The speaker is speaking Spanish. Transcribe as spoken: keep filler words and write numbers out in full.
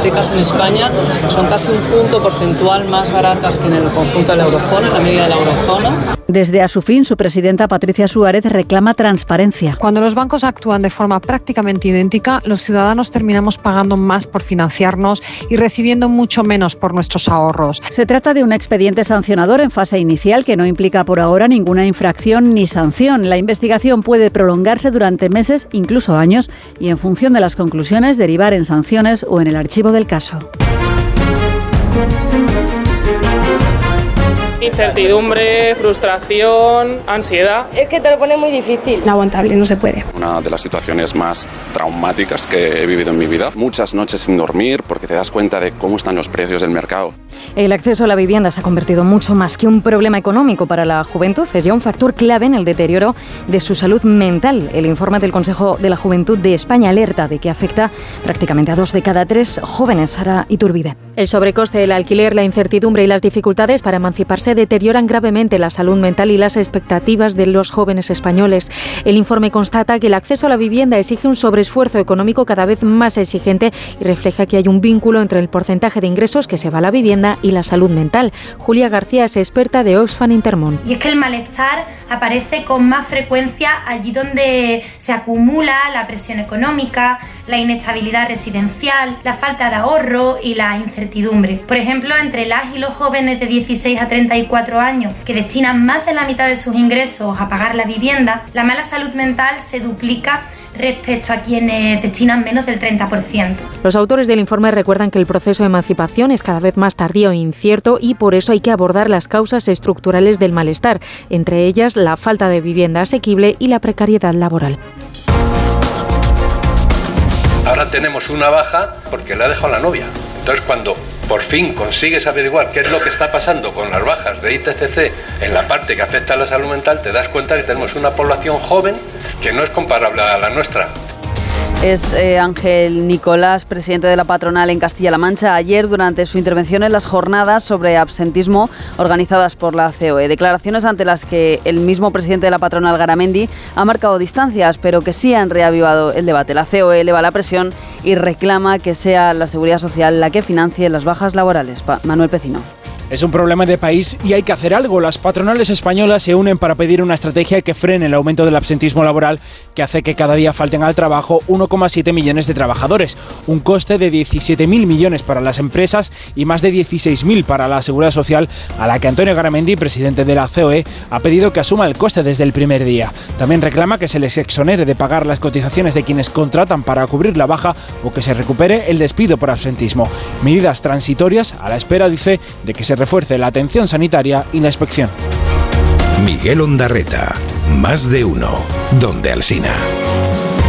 hipotecas en España son casi un punto porcentual más baratas que en el conjunto de la eurozona, en la media de la eurozona. Desde Asufin, su presidenta Patricia Suárez reclama transparencia. Cuando los bancos actúan de forma prácticamente idéntica, los ciudadanos terminamos pagando más por financiarnos y recibiendo mucho menos por nuestros ahorros. Se trata de un expediente sancionador en fase inicial que no implica por ahora ninguna infracción ni sanción. La investigación puede prolongarse durante meses, incluso años, y en función de las conclusiones derivar en sanciones o en el archivo del caso. Incertidumbre, frustración, ansiedad. Es que te lo pone muy difícil. Inaguantable, no se puede. Una de las situaciones más traumáticas que he vivido en mi vida. Muchas noches sin dormir porque te das cuenta de cómo están los precios del mercado. El acceso a la vivienda se ha convertido mucho más que un problema económico para la juventud. Es ya un factor clave en el deterioro de su salud mental. El informe del Consejo de la Juventud de España alerta de que afecta prácticamente a dos de cada tres jóvenes. Sara Iturbide. El sobrecoste del alquiler, la incertidumbre y las dificultades para emanciparse deterioran gravemente la salud mental y las expectativas de los jóvenes españoles. El informe constata que el acceso a la vivienda exige un sobreesfuerzo económico cada vez más exigente y refleja que hay un vínculo entre el porcentaje de ingresos que se va a la vivienda y la salud mental. Julia García es experta de Oxfam Intermón. Y es que el malestar aparece con más frecuencia allí donde se acumula la presión económica, la inestabilidad residencial, la falta de ahorro y la incertidumbre. Por ejemplo, entre las y los jóvenes de dieciséis a treinta y cuatro años que destinan más de la mitad de sus ingresos a pagar la vivienda, la mala salud mental se duplica respecto a quienes destinan menos del treinta por ciento. Los autores del informe recuerdan que el proceso de emancipación es cada vez más tardío e incierto y por eso hay que abordar las causas estructurales del malestar, entre ellas la falta de vivienda asequible y la precariedad laboral. Ahora tenemos una baja porque la ha dejado la novia. Entonces, cuando por fin consigues averiguar qué es lo que está pasando con las bajas de I T C C en la parte que afecta a la salud mental, te das cuenta que tenemos una población joven que no es comparable a la nuestra. Es eh, Ángel Nicolás, presidente de la patronal en Castilla-La Mancha, ayer durante su intervención en las jornadas sobre absentismo organizadas por la C O E. Declaraciones ante las que el mismo presidente de la patronal, Garamendi, ha marcado distancias, pero que sí han reavivado el debate. La C O E eleva la presión y reclama que sea la Seguridad Social la que financie las bajas laborales. Pa- Manuel Pecino. Es un problema de país y hay que hacer algo. Las patronales españolas se unen para pedir una estrategia que frene el aumento del absentismo laboral que hace que cada día falten al trabajo uno coma siete millones de trabajadores. Un coste de diecisiete mil millones para las empresas y más de dieciséis mil para la Seguridad Social, a la que Antonio Garamendi, presidente de la C O E, ha pedido que asuma el coste desde el primer día. También reclama que se les exonere de pagar las cotizaciones de quienes contratan para cubrir la baja o que se recupere el despido por absentismo. Medidas transitorias a la espera, dice, de que se refuerce la atención sanitaria y la inspección. Miguel Ondarreta, más de uno, donde Alsina.